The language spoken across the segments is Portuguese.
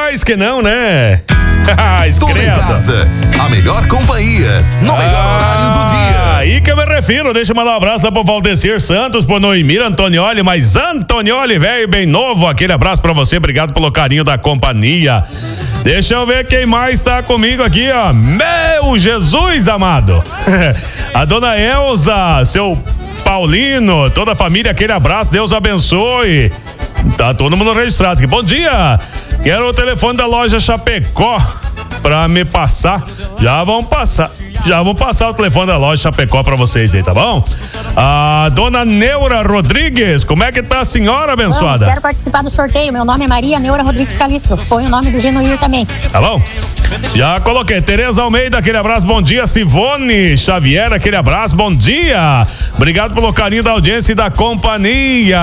mais que não, né? Tudo em casa, a melhor companhia, no melhor horário do dia. Aí que eu me refiro, deixa eu mandar um abraço pro Valdecir Santos, pro Noemir Antonioli, mas Antonioli, velho, bem novo, aquele abraço pra você, obrigado pelo carinho da companhia. Deixa eu ver quem mais tá comigo aqui, ó. Meu Jesus amado. A dona Elza, seu Paulino, toda a família, aquele abraço, Deus abençoe. Tá todo mundo registrado aqui. Bom dia. Quero o telefone da loja Chapecó pra me passar. Já vão passar o telefone da loja Chapecó pra vocês aí, tá bom? A dona Neura Rodrigues, como é que tá a senhora abençoada? Quero participar do sorteio, meu nome é Maria Neura Rodrigues Calistro, foi o nome do Genuir também. Tá bom? Já coloquei. Tereza Almeida, aquele abraço, bom dia. Sivone Xavier, aquele abraço, bom dia. Obrigado pelo carinho da audiência e da companhia.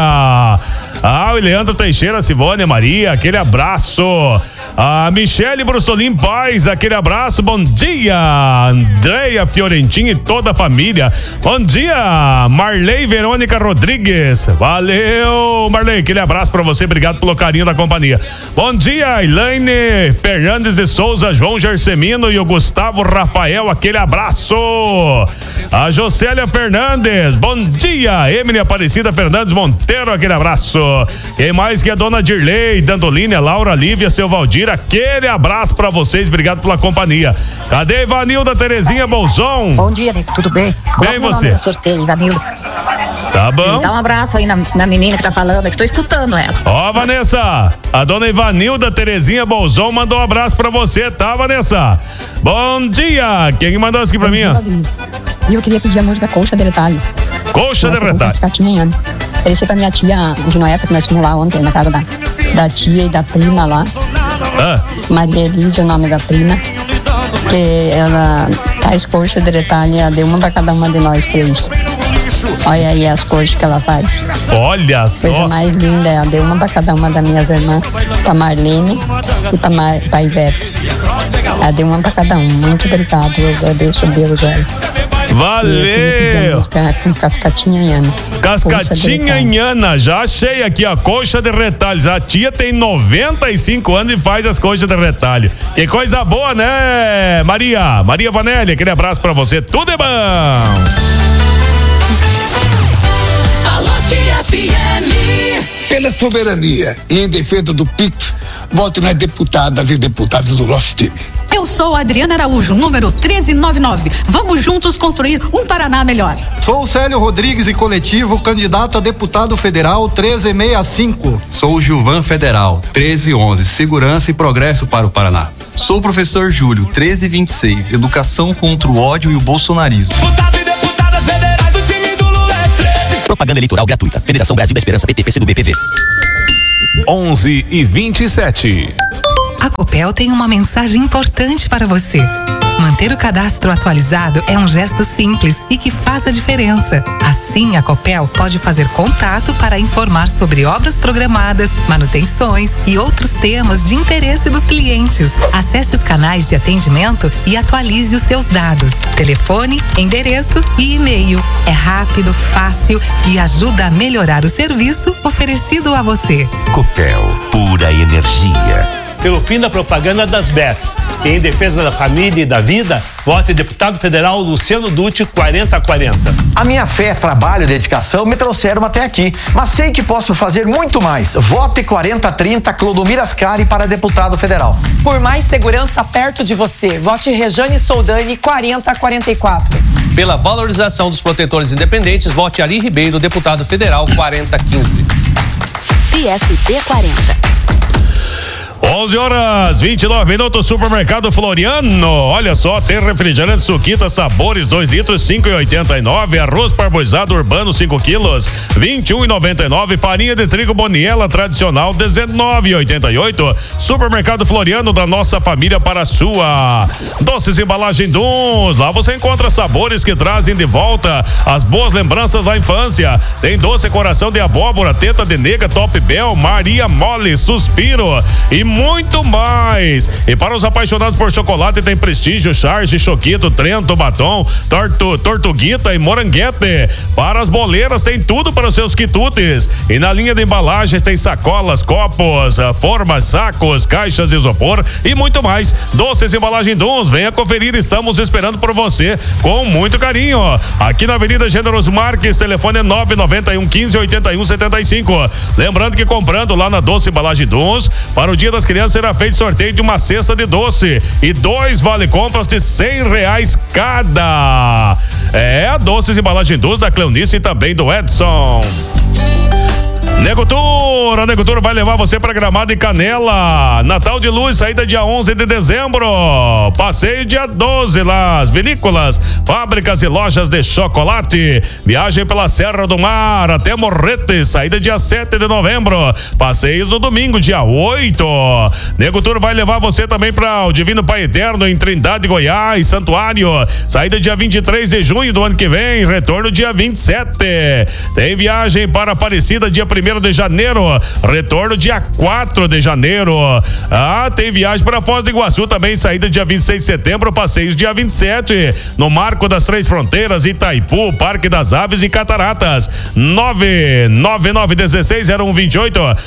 O Leandro Teixeira, Sivone, Maria, aquele abraço. A Michele Brustolin Paz, aquele abraço, bom dia. Andréia Fiorentin e toda a família, bom dia. Marley Verônica Rodrigues, valeu, Marley, aquele abraço pra você, obrigado pelo carinho da companhia. Bom dia, Elaine Fernandes de Souza, João Gersemino e o Gustavo Rafael, aquele abraço. A Jocélia Fernandes, bom dia. Emily Aparecida Fernandes Monteiro, aquele abraço. Quem mais que a dona Dirley, Dandolina, Laura Lívia, seu Valdir, aquele abraço pra vocês, obrigado pela companhia. Cadê Ivanilda Terezinha Bolzon? Bom dia, Nico, tudo bem? Bem, você? No sorteio, Ivanilda. Tá bom. Dá um abraço aí na menina que tá falando, que estou escutando ela. Ó, Vanessa, a dona Ivanilda Terezinha Bolzon mandou um abraço pra você, tá, Vanessa? Bom dia, quem mandou isso aqui pra mim? E eu queria pedir a música Colcha de Retalho. Colcha de Retalho. Oferecer pra minha tia de Noépoca, que nós fomos lá ontem, na casa da tia e da prima lá. Maria Elise, o nome da prima. Que ela faz colcha de retalho, ela deu uma pra cada uma de nós três. Olha aí as coisas que ela faz. Olha só. Coisa mais linda, ela deu uma pra cada uma das minhas irmãs, pra Marlene e pra Ivete. Ela deu uma pra cada um. Muito obrigado, eu agradeço Deus, olha. Valeu! Com Cascatinha Inhana. Cascatinha Inhana, já achei aqui, ó, coxa de retalhos. A tia tem 95 anos e faz as coxas de retalho. Que coisa boa, né, Maria? Maria Vanelli, aquele abraço pra você. Tudo é bom! Alô, Tia FM. Pela soberania e em defesa do PIX, vote nas deputadas e deputados do nosso time. Eu sou Adriana Araújo, número 1399. Vamos juntos construir um Paraná melhor. Sou Célio Rodrigues e coletivo, candidato a deputado federal 1365. Sou Gilvan Federal, 1311, Segurança e Progresso para o Paraná. Sou o professor Júlio, 1326, Educação contra o ódio e o bolsonarismo. Deputados e deputadas federais do time do Lula é 13. Propaganda eleitoral gratuita. Federação Brasil da Esperança, PT, PCdoB, PV. 11:27. A Copel tem uma mensagem importante para você. Manter o cadastro atualizado é um gesto simples e que faz a diferença. Assim, a Copel pode fazer contato para informar sobre obras programadas, manutenções e outros temas de interesse dos clientes. Acesse os canais de atendimento e atualize os seus dados. Telefone, endereço e e-mail. É rápido, fácil e ajuda a melhorar o serviço oferecido a você. Copel, pura energia. Pelo fim da propaganda das bets e em defesa da família e da vida, vote deputado federal Luciano Dutti 4040. A minha fé, trabalho e dedicação me trouxeram até aqui, mas sei que posso fazer muito mais. Vote 4030 Clodomir Ascari para deputado federal. Por mais segurança perto de você, vote Rejane Soldani 4044. Pela valorização dos protetores independentes, vote Ali Ribeiro, deputado federal 4015. PSD 40. 11h29, Supermercado Floriano. Olha só, tem refrigerante Suquita Sabores 2 litros, 5,89. Arroz parboilizado urbano 5 quilos, 21,99. Farinha de trigo Boniela tradicional 19,88. Supermercado Floriano, da nossa família para a sua. Doces Embalagem Duns, lá você encontra sabores que trazem de volta as boas lembranças da infância. Tem doce coração de abóbora, teta de nega, Top Bel, Maria Mole, Suspiro e muito mais. E para os apaixonados por chocolate tem Prestígio, Charge, Choquito, Trento, Batom, Tortuguita e Moranguete. Para as boleiras tem tudo para os seus quitutes. E na linha de embalagens tem sacolas, copos, formas, sacos, caixas de isopor e muito mais. Doces e embalagem Duns, venha conferir, estamos esperando por você com muito carinho. Aqui na Avenida Generoso Marques, telefone é 991 15 81 75. Lembrando que comprando lá na Doce Embalagem Duns, para o Dia das Crianças será feito sorteio de uma cesta de doce e 2 vale-compras de R$100 cada. É, Doces Embalagem Duns da Cleonice e também do Edson. Nego Tour, a Nego Tour vai levar você para Gramado e Canela. Natal de Luz, saída dia 11 de dezembro. Passeio dia 12 lá, as vinícolas, fábricas e lojas de chocolate. Viagem pela Serra do Mar até Morretes, saída dia 7 de novembro. Passeios no domingo, dia 8. Nego Tour vai levar você também para o Divino Pai Eterno em Trindade, Goiás, Santuário. Saída dia 23 de junho do ano que vem, retorno dia 27. Tem viagem para Aparecida dia 1º de janeiro, retorno dia 4 de janeiro. Tem viagem para Foz do Iguaçu também, saída dia 26 de setembro, passeios dia 27, no Marco das Três Fronteiras, Itaipu, Parque das Aves e Cataratas. 999160128,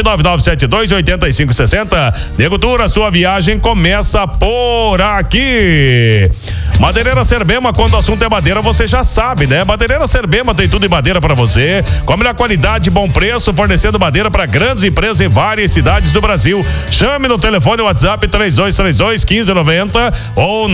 999728560. Nego Tour, a sua viagem começa por aqui. Madeireira Serbema, quando o assunto é madeira, você já sabe, né? Madeireira Serbema tem tudo em madeira para você, com a melhor qualidade, bom preço, fornecendo madeira para grandes empresas em várias cidades do Brasil. Chame no telefone WhatsApp 3232-1590 ou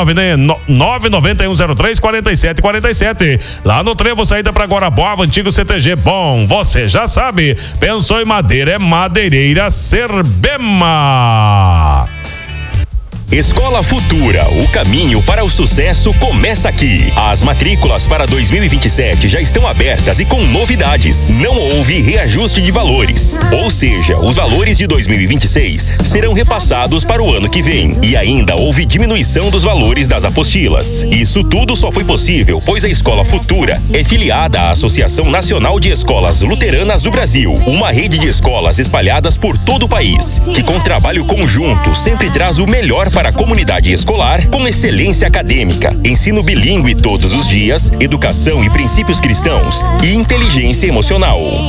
99103-4747. Lá no Trevo, saída para Guaraboava, antigo CTG. Bom, você já sabe, pensou em madeira, é Madeireira Serbema. Escola Futura, o caminho para o sucesso começa aqui. As matrículas para 2027 já estão abertas e com novidades. Não houve reajuste de valores. Ou seja, os valores de 2026 serão repassados para o ano que vem. E ainda houve diminuição dos valores das apostilas. Isso tudo só foi possível pois a Escola Futura é filiada à Associação Nacional de Escolas Luteranas do Brasil, uma rede de escolas espalhadas por todo o país, que com trabalho conjunto sempre traz o melhor para a comunidade escolar, com excelência acadêmica, ensino bilíngue todos os dias, educação e princípios cristãos e inteligência emocional.